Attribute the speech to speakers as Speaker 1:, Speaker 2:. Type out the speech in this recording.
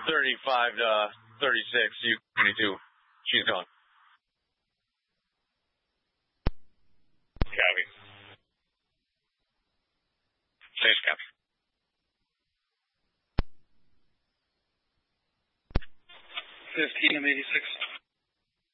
Speaker 1: 35 to 36, U-22. She's gone.
Speaker 2: Copy. Thanks, copy.
Speaker 3: 15 of 86.